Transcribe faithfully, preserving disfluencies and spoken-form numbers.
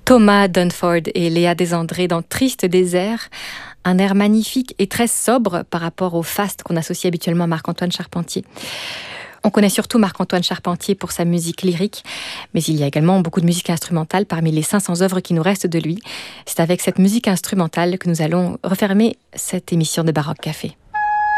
Thomas Dunford et Léa Desandré dans Triste désert, un air magnifique et très sobre par rapport au faste qu'on associe habituellement à Marc-Antoine Charpentier. On connaît surtout Marc-Antoine Charpentier pour sa musique lyrique, mais il y a également beaucoup de musique instrumentale parmi les cinq cents œuvres qui nous restent de lui. C'est avec cette musique instrumentale que nous allons refermer cette émission de Baroque Café.